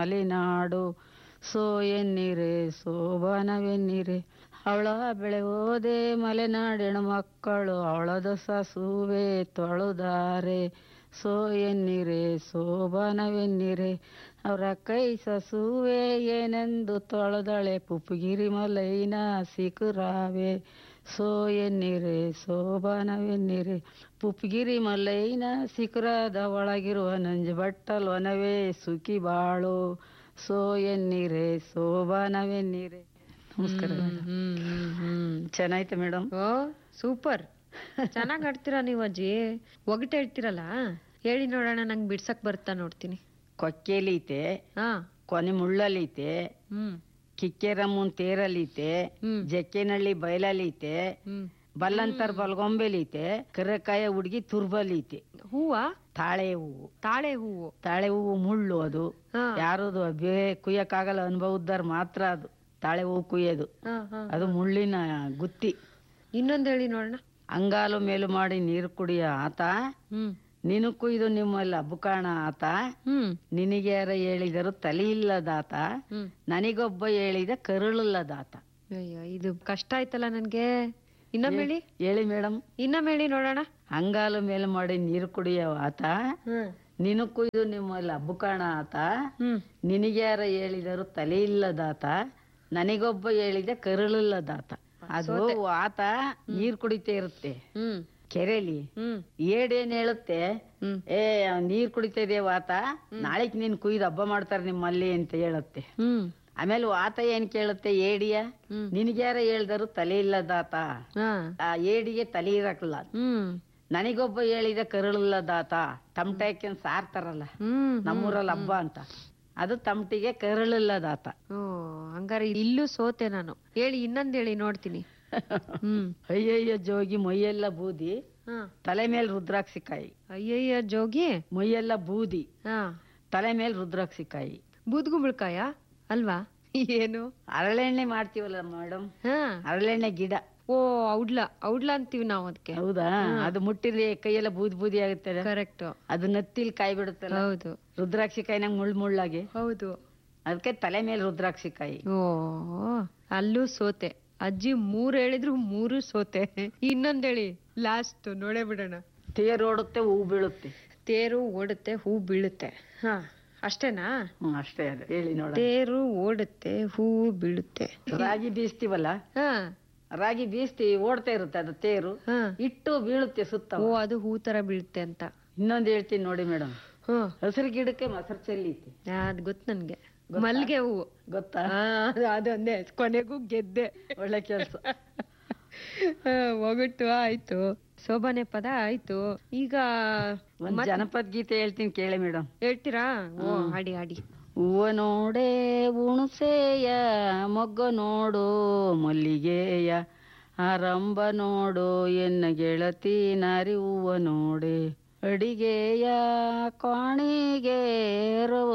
Malenadu so ಎನ್ನಿರೆ ಶೋಭನವೆನ್ನಿರೆ ಅವಳ ಬೆಳೆ ಹೋದೆ ಮಲೆನಾಡಿನ ಮಕ್ಕಳು ಅವಳದ ಸಸುವೆ ತೊಳುದಾರೆ ಸೋ ಎನ್ನಿರೆ ಶೋಭನವೆನ್ನಿರೆ ಅವರ ಕೈ ಸಸುವೆ ಏನೆಂದು ತೊಳೆದಳೆ ಪುಪ್ಪಗಿರಿ ಮಲೈನ ಸಿಕುರಾವೆ ಸೋ ಎನ್ನಿರೆ ಶೋಭನವೆನ್ನಿರೆ ಪುಪ್ಪಗಿರಿ ಮಲೈನ ಶಿಖರದ ಒಳಗಿರುವ ನಂಜು ಬಟ್ಟಲ್ ವನವೇ ಸುಖಿ ಬಾಳು ಸೋ ಎನ್ನಿರೆ ಶೋಭನವೆನ್ನಿರೆ. ನಮಸ್ಕಾರ. ಚೆನ್ನಾಯ್ತು ಮೇಡಮ್. ಓ ಸೂಪರ್, ಚೆನ್ನಾಗ್ ಆಡ್ತೀರಾ ನೀವು ಅಜ್ಜಿ. ಒಗಟು ಹೇಳ್ತೀರಲ್ಲ, ಹೇಳಿ ನೋಡೋಣ, ನಂಗೆ ಬಿಡ್ಸಕ್ ಬರ್ತಾ ನೋಡ್ತೀನಿ. ಕೊಕ್ಕೆಲೀತೆ, ಹಾ, ಕೊನೆ ಮುಳ್ಳಲೀತೆ, ಹ್ಮ್ ಕಿಕ್ಕೆರಮ್ಮನ್ ತೇರಲೀತೆ, ಜಕ್ಕೆನಳ್ಳಿ ಬಯಲಲೀತೆ, ಬಲ್ಲಂತರ್ ಬಲ್ಗೊಂಬೆಲೀತೆ, ಕರೆಕಾಯ ಹುಡ್ಗಿ ತುರ್ಬಲೀತೆ. ಹೂವ ತಾಳೆ ಹೂವು. ತಾಳೆ ಹೂವು. ತಾಳೆ ಹೂವು ಮುಳ್ಳು ಅದು. ಯಾರದು ಕುಯ್ಯಕ್ಕಾಗಲ್ಲ, ಅನುಭವದ್ದಾರ ಮಾತ್ರ ಅದು ತಾಳೆ ಹೂವು ಕುಯ್ಯೋದು. ಅದು ಮುಳ್ಳಿನ ಗುತ್ತಿ. ಇನ್ನೊಂದ್ ಹೇಳಿ ನೋಡೋಣ. ಅಂಗಾಲು ಮೇಲು ಮಾಡಿ ನೀರು ಕುಡಿಯ ಆತ, ನೀನು ಕುಯ್ದು ನಿಮ್ಮಲ್ಲಿ ಹಬ್ಬಕಾಣ ಆತ, ನಿನಗೆ ಯಾರ ಹೇಳಿದರು ತಲೆ ಇಲ್ಲದಾತ, ನನಗೊಬ್ಬ ಹೇಳಿದ ಕರುಳಿಲ್ಲದಾತ. ಅಯ್ಯೋ, ಇದು ಕಷ್ಟ ಆಯ್ತಲ್ಲ ನನ್ಗೆ. ಇನ್ನೊಮ್ಮೆ ಹೇಳಿ. ಹೇಳಿ ಮೇಡಮ್. ಇನ್ನೊಮ್ಮೆ ಹೇಳಿ ನೋಡೋಣ. ಅಂಗಾಲು ಮೇಲು ಮಾಡಿ ನೀರು ಕುಡಿಯ ಆತ, ನೀನು ಕುಯ್ದು ನಿಮ್ಮಲ್ಲಿ ಹಬ್ಬಕಾಣ ಆತ, ನಿನಗೆ ಯಾರ ಹೇಳಿದರು ತಲೆ ಇಲ್ಲದಾತ, ನನಗೊಬ್ಬ ಹೇಳಿದ ಕರುಳಿಲ್ಲದಾತ. ಅದು ಆತ ನೀರ್ ಕುಡಿತಾ ಇರುತ್ತೆ ಕೆರೆಲಿ. ಏಡೇನ್ ಹೇಳುತ್ತೆ, ಏ ನೀರ್ ಕುಡಿತಾ ಇದೆಯವ ಆತ, ನಾಳೆಗ್ ನೀನ್ ಕುಯ್ದು ಹಬ್ಬ ಮಾಡ್ತಾರ ನಿಮ್ಮಲ್ಲಿ ಅಂತ ಹೇಳುತ್ತೆ. ಆಮೇಲೆ ಆತ ಏನ್ ಕೇಳುತ್ತೆ, ಏಡಿಯ ನಿನ್ಗ್ಯಾರ ಹೇಳ್ದರು ತಲೆ ಇಲ್ಲದಾತ, ಆ ಏಡಿಗೆ ತಲೆ ಇರಕ್ಲ, ನನಗೊಬ್ಬ ಹೇಳಿದ ಕರುಳಿಲ್ಲದಾತ. ತಮಟೆ ಹಾಕ್ಯಂಡ್ ಸಾರ್ತಾರಲ್ಲ ನಮ್ಮೂರಲ್ಲಿ ಹಬ್ಬ ಅಂತ, ಅದು ತಮಟಿಗೆ ಕರುಳಿಲ್ಲದಾತ. ಓ, ಹಂಗಾರೆ ಇಲ್ಲೂ ಸೋತೆ ನಾನು. ಹೇಳಿ, ಇನ್ನೊಂದ್ ಹೇಳಿ ನೋಡ್ತೀನಿ. ಅಯ್ಯಯ್ಯ ಜೋಗಿ ಮೈಯೆಲ್ಲ ಬೂದಿ, ತಲೆ ಮೇಲೆ ರುದ್ರಾಕ್ಷಿಕಾಯಿ. ಅಯ್ಯಯ್ಯ ಜೋಗಿ ಮೈಯೆಲ್ಲ ಬೂದಿ, ತಲೆ ಮೇಲೆ ರುದ್ರಾಕ್ಷಿಕಾಯಿ. ಬೂದ್ಗುಂಬಳಕಾಯ ಅಲ್ವಾ? ಏನು ಹರಳೆಣ್ಣೆ ಮಾಡ್ತೀವಲ್ಲ ಮೇಡಮ್, ಹರಳೆಣ್ಣೆ ಗಿಡ. ಓ, ಔಡ್ಲ ಅಂತೀವಿ ನಾವು ಅದಕ್ಕೆ. ಹೌದಾ? ಅದು ಮುಟ್ಟಿದ್ರೆ ಕೈಯೆಲ್ಲ ಬೂದಿ ಬೂದಿ ಆಗುತ್ತೆ. ಕರೆಕ್ಟ್. ಅದು ನತ್ತಿಲ್ ಕಾಯಿ ಬಿಡುತ್ತಲ್ಲ. ಹೌದು. ರುದ್ರಾಕ್ಷಿಕಾಯಿ ನಂಗೆ ಮುಳ್ಳಾಗಿ. ಹೌದು. ಅದಕ್ಕೆ ತಲೆ ಮೇಲೆ ರುದ್ರಾಕ್ಷಿಕಾಯಿ. ಓ, ಅಲ್ಲೂ ಸೋತೆ. ಅಜ್ಜಿ 3 ಹೇಳಿದ್ರು 3 ಸೋತೆ. ಇನ್ನೊಂದ್ ಹೇಳಿ, ಲಾಸ್ಟ್ ನೋಡೇ ಬಿಡೋಣ. ತೇರು ಓಡುತ್ತೆ ಹೂ ಬೀಳುತ್ತೆ. ತೇರು ಓಡುತ್ತೆ ಹೂ ಬೀಳುತ್ತೆ. ಹಾ, ಅಷ್ಟೇನಾ? ಅಷ್ಟೇ. ಅದು ಹೇಳಿ ನೋಡ. ತೇರು ಓಡುತ್ತೆ ಹೂ ಬೀಳುತ್ತೆ. ರಾಗಿ ಬೀಸ್ತೀವಲ್ಲ, ರಾಗಿ ಬೀಸ್ತೀವಿ, ಓಡ್ತಾ ಇರುತ್ತೆ ಅದು ತೇರು, ಇಟ್ಟು ಬೀಳುತ್ತೆ ಸುತ್ತ. ಓ, ಅದು ಹೂ ತರ ಬೀಳುತ್ತೆ ಅಂತ. ಇನ್ನೊಂದ್ ಹೇಳ್ತೀನಿ ನೋಡಿ ಮೇಡಮ್. ಹಸಿರು ಗಿಡಕ್ಕೆ ಮೊಸರು ಚೆಲ್ಲೀತಿ. ಅದ್ ಗೊತ್ತು ನನ್ಗೆ. ಮಲ್ಗೆ ಹೂವು ಗೊತ್ತಾ? ಅದೊಂದೇ. ಕೊನೆಗೂ ಗೆದ್ದೆ. ಒಳ್ಳೆ ಕೆಲ್ಸ. ಒಗಟು ಆಯ್ತು, ಶೋಭನೆ ಪದ ಆಯ್ತು. ಈಗ ಒಂದ್ ಜನಪದ ಗೀತೆ ಹೇಳ್ತೀನಿ ಕೇಳಿ ಮೇಡಮ್. ಹೇಳ್ತೀರಾ? ಓ, ಹಾಡಿ ಹಾಡಿ. ಹೂವ ನೋಡೆ ಹುಣಸೆಯ, ಮೊಗ್ಗ ನೋಡು ಮಲ್ಲಿಗೆಯ, ಆರಂಭ ನೋಡು ಎನ್ನ ಗೆಳತಿ ನಾರಿ ಹೂವ ನೋಡೆ, ಅಡಿಗೆಯ ಕಾಣಿಗೆ